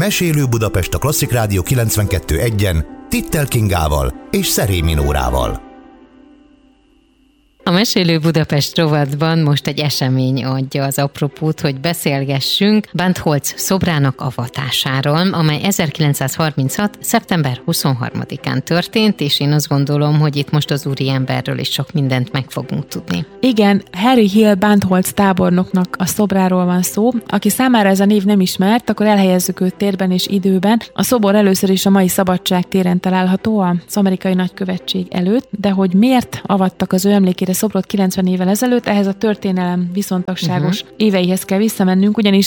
Mesélő Budapest a Klasszik Rádió 92.1-en Tittel Kingával és Szerémi Nórával. A Mesélő Budapest rovatban most egy esemény adja az apropót, hogy beszélgessünk Bandholz szobrának avatásáról, amely 1936. szeptember 23-án történt, és én azt gondolom, hogy itt most az úriemberről is sok mindent meg fogunk tudni. Igen, Harry Hill Bandholz tábornoknak a szobráról van szó. Aki számára ez a név nem ismert, akkor elhelyezzük őt térben és időben. A szobor először is a mai Szabadság téren található, az amerikai nagykövetség előtt, de hogy miért avattak az ő emlékére szobrot 90 évvel ezelőtt, ehhez a történelem viszontagságos éveihez kell visszamennünk, ugyanis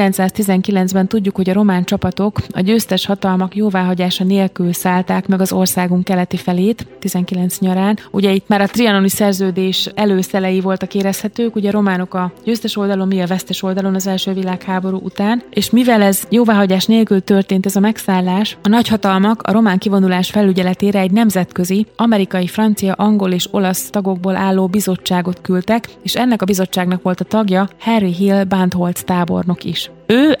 1919-ben tudjuk, hogy a román csapatok a győztes hatalmak jóváhagyása nélkül szállták meg az országunk keleti felét 19 nyarán. Ugye itt már a trianoni szerződés előszelei voltak érezhetők, ugye a románok a győztes oldalon, mi a vesztes oldalon az első világháború után, és mivel ez jóváhagyás nélkül történt ez a megszállás, a nagyhatalmak a román kivonulás felügyeletére egy nemzetközi, amerikai, francia, angol és olasz tagokból álló bizottságot küldtek, és ennek a bizottságnak volt a tagja Harry Hill Bandholz tábornok is. Ő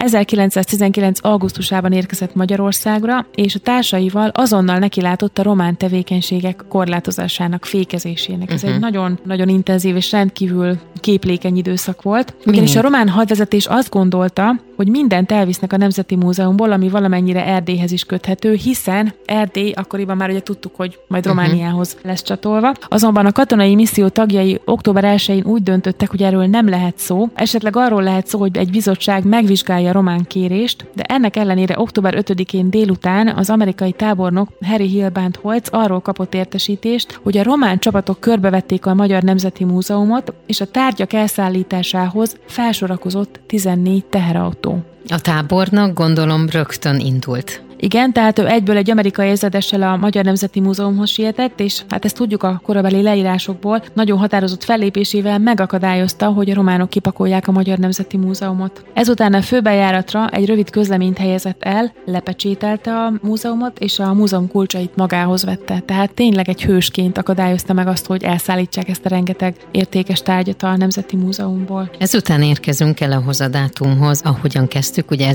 1919. augusztusában érkezett Magyarországra, és a társaival azonnal nekilátott a román tevékenységek korlátozásának, fékezésének. Ez egy nagyon intenzív és rendkívül képlékeny időszak volt. Ugyanis a román hadvezetés azt gondolta, hogy mindent elvisznek a Nemzeti Múzeumból, ami valamennyire Erdélyhez is köthető, hiszen Erdély akkoriban már ugye tudtuk, hogy majd Romániához lesz csatolva. Azonban a katonai misszió tagjai október 1-én úgy döntöttek, hogy erről nem lehet szó. Esetleg arról lehet szó, hogy egy bizottság megvizsgálja a román kérést, de ennek ellenére október 5-én délután az amerikai tábornok Harry Hill Bandholz arról kapott értesítést, hogy a román csapatok körbevették a Magyar Nemzeti Múzeumot, és a tárgyak elszállításához felsorakozott 14 teherautó. A tábornok gondolom rögtön indult. Igen, tehát ő egyből egy amerikai ezredessel a Magyar Nemzeti Múzeumhoz sietett, és hát ezt tudjuk a korabeli leírásokból, nagyon határozott fellépésével megakadályozta, hogy a románok kipakolják a Magyar Nemzeti Múzeumot. Ezután a főbejáratra egy rövid közleményt helyezett el, lepecsételte a múzeumot, és a múzeum kulcsait magához vette. Tehát tényleg egy hősként akadályozta meg azt, hogy elszállítsák ezt a rengeteg értékes tárgyat a Nemzeti Múzeumból. Ezután érkezünk el ahhoz a dátumhoz, ahogyan kezdtük, ugye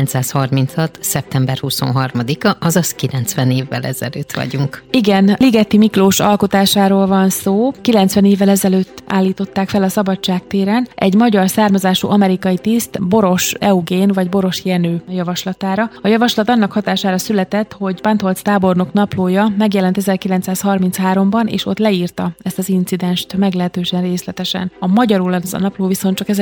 1936. szeptember 23-a, azaz 90 évvel ezelőtt vagyunk. Igen, Ligeti Miklós alkotásáról van szó. 90 évvel ezelőtt állították fel a Szabadság téren egy magyar származású amerikai tiszt, Boros Eugén vagy Boros Jenő javaslatára. A javaslat annak hatására született, hogy Bandholz tábornok naplója megjelent 1933-ban, és ott leírta ezt az incidenst meglehetősen részletesen. A magyarul ez a napló viszont csak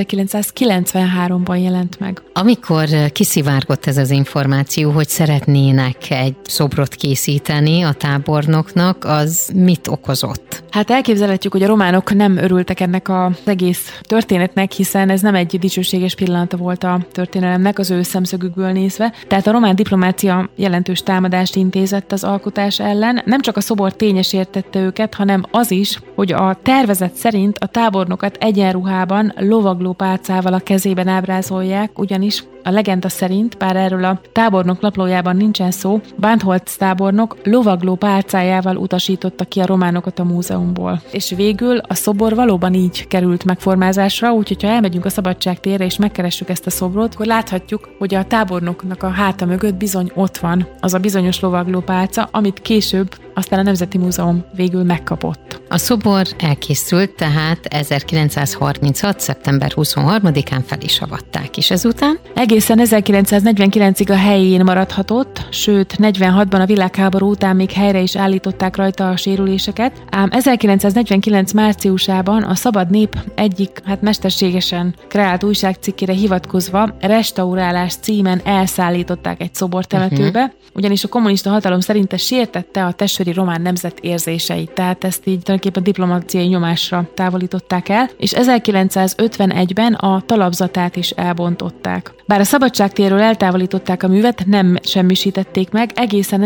1993-ban jelent meg. Amikor kiszivárgott ez az információ, hogy szeretnének egy szobrot készíteni a tábornoknak, az mit okozott? Hát elképzelhetjük, hogy a románok nem örültek ennek az egész történetnek, hiszen ez nem egy dicsőséges pillanata volt a történelemnek az ő szemszögükből nézve. Tehát a román diplomácia jelentős támadást intézett az alkotás ellen. Nem csak a szobor tényes értette őket, hanem az is, hogy a tervezet szerint a tábornokat egyenruhában lovagló pálcával a kezében ábrázolják, ugyanis a legenda szerint, bár erről a tábornok naplójában nincsen szó, Bandholz tábornok lovagló pálcájával utasította ki a románokat a múzeumból. És végül a szobor valóban így került megformázásra, úgyhogy ha elmegyünk a Szabadság térre és megkeressük ezt a szobrot, akkor láthatjuk, hogy a tábornoknak a háta mögött bizony ott van az a bizonyos lovagló pálca, amit később aztán a Nemzeti Múzeum végül megkapott. A szobor elkészült, tehát 1936. szeptember 23-án fel is avatták, és ezután? Egészen 1949-ig a helyén maradhatott, sőt 46-ban a világháború után még helyre is állították rajta a sérüléseket, ám 1949 márciusában a Szabad Nép egyik, mesterségesen kreált újságcikkére hivatkozva restaurálás címen elszállították egy szobortemetőbe, ugyanis a kommunista hatalom szerint sértette a testveri román nemzet érzéseit, tehát ezt így tulajdonképpen diplomáciai nyomásra távolították el, és 1951-ben a talapzatát is elbontották. Bár a Szabadságtérről eltávolították a művet, nem semmisítették meg, egészen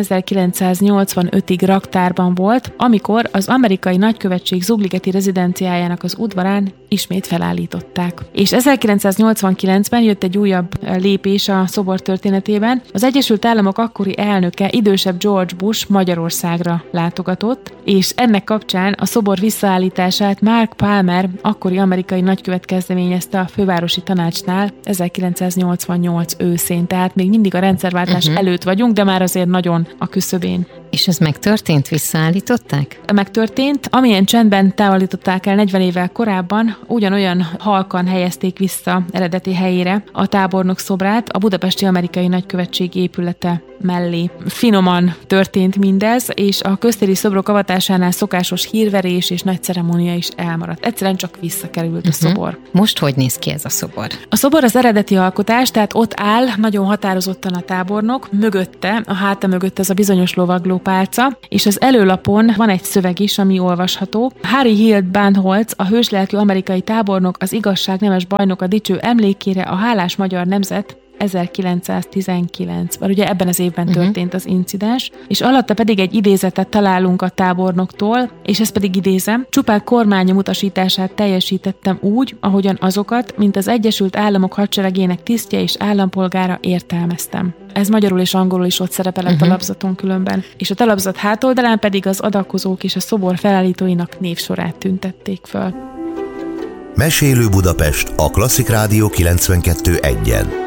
1985-ig raktárban volt, amikor az amerikai nagykövetség Zugligeti rezidenciájának az udvarán ismét felállították. És 1989-ben jött egy újabb lépés a szobor történetében. Az Egyesült Államok akkori elnöke, idősebb George Bush Magyarországra Magyarországra látogatott, és ennek kapcsán a szobor visszaállítását Mark Palmer, akkori amerikai nagykövet kezdeményezte a fővárosi tanácsnál 1988 őszén, tehát még mindig a rendszerváltás előtt vagyunk, de már azért nagyon a küszöbén. És ez megtörtént? Visszaállították? Megtörtént. Amilyen csendben távolították el 40 évvel korábban, ugyanolyan halkan helyezték vissza eredeti helyére a tábornok szobrát a budapesti amerikai nagykövetség épülete mellé. Finoman történt mindez, és a köztéri szobrok avatásánál szokásos hírverés és nagy ceremónia is elmaradt. Egyszerűen csak visszakerült a szobor. Most hogy néz ki ez a szobor? A szobor az eredeti alkotás, tehát ott áll nagyon határozottan a tábornok, mögötte, a háta mögött ez a bizonyos lovaglópálca, és az előlapon van egy szöveg is, ami olvasható. Harry Hill Bandholz, a hőslelkű amerikai tábornok, az igazság nemes bajnok a dicső emlékére a hálás magyar nemzet 1919, mert ugye ebben az évben történt az incidens, és alatta pedig egy idézetet találunk a tábornoktól, és ezt pedig idézem: csupán kormányom utasítását teljesítettem úgy, ahogyan azokat, mint az Egyesült Államok hadseregének tisztje és állampolgára értelmeztem. Ez magyarul és angolul is ott szerepel a talapzaton különben. És a talapzat hátoldalán pedig az adakozók és a szobor felállítóinak névsorát tüntették föl. Mesélő Budapest a Klasszik Rádió 92.1-en.